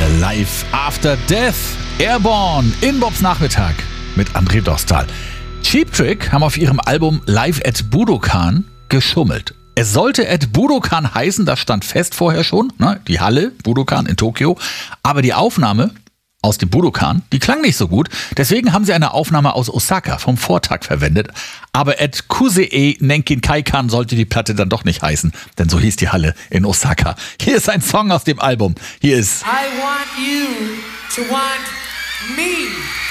Live After Death, Airborne in Bobs Nachmittag mit André Dostal. Cheap Trick haben auf ihrem Album Live at Budokan geschummelt. Es sollte at Budokan heißen, das stand fest vorher schon, ne? Die Halle Budokan in Tokio. Aber die Aufnahme aus dem Budokan, die klang nicht so gut. Deswegen haben sie eine Aufnahme aus Osaka vom Vortag verwendet. Aber at Kusee Nenkinkaikan sollte die Platte dann doch nicht heißen, denn so hieß die Halle in Osaka. Hier ist ein Song aus dem Album. Hier ist I want you to want me.